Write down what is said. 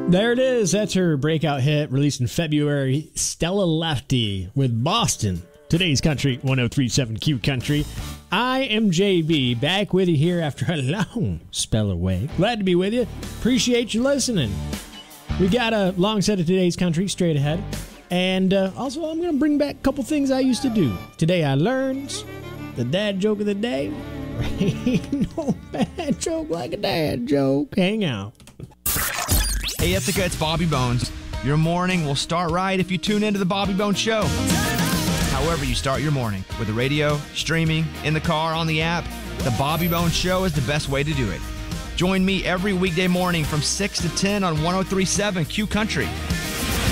There it is. That's her breakout hit released in February, Stella Lefty with Boston. Today's Country 103.7 Q Country. I am JB, back with you here after a long spell away. Glad to be with you. Appreciate you listening. We got a long set of Today's Country straight ahead. And also, I'm going to bring back a couple things I used to do. Today I learned the dad joke of the day. Ain't no bad joke like a dad joke. Hang out. Hey, Ithaca, it's Bobby Bones. Your morning will start right if you tune into the Bobby Bones Show. However you start your morning, with the radio, streaming, in the car, on the app, the Bobby Bones Show is the best way to do it. Join me every weekday morning from 6 to 10 on 103.7 Q Country.